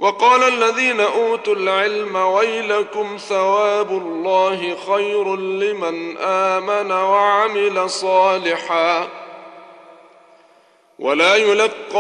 وقال الذين أوتوا العلم ويلكم ثواب الله خير لمن آمن وعمل صالحا ولا يلقى